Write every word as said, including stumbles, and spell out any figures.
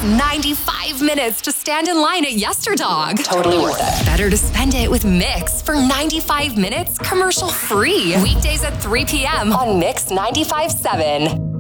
ninety-five minutes to stand in line at YesterDog. Totally worth it. Better to spend it with Mix for ninety-five minutes commercial free. Weekdays at three p.m. on Mix ninety-five point seven.